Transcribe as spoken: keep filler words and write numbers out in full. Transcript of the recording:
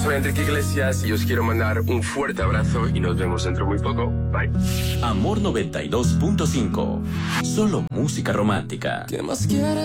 soy Enrique Iglesias y os quiero mandar un fuerte abrazo y nos vemos dentro muy poco. Bye. Amor noventa y dos punto cinco. Solo música romántica. ¿Qué más quieres?